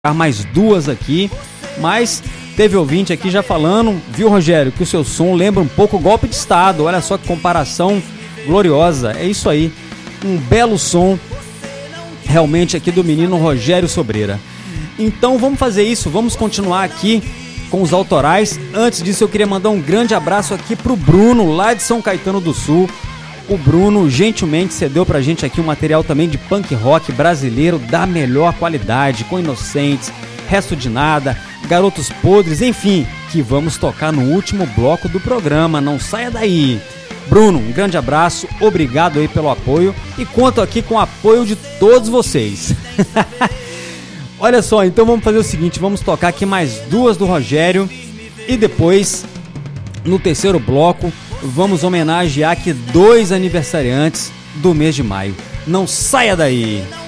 mais duas aqui, mas teve ouvinte aqui já falando, viu, Rogério, que o seu som lembra um pouco o Golpe de Estado. Olha só que comparação gloriosa. É isso aí, um belo som realmente aqui do menino Rogério Sobreira. Então vamos fazer isso, vamos continuar aqui com os autorais. Antes disso eu queria mandar um grande abraço aqui pro Bruno, lá de São Caetano do Sul. O Bruno gentilmente cedeu pra gente aqui um material também de punk rock brasileiro da melhor qualidade, com Inocentes, Resto de Nada, Garotos Podres, enfim, que vamos tocar no último bloco do programa. Não saia daí. Bruno, um grande abraço, obrigado aí pelo apoio e conto aqui com o apoio de todos vocês. Olha só, então vamos fazer o seguinte, vamos tocar aqui mais duas do Rogério e depois, no terceiro bloco, vamos homenagear aqui 2 aniversariantes do mês de maio. Não saia daí!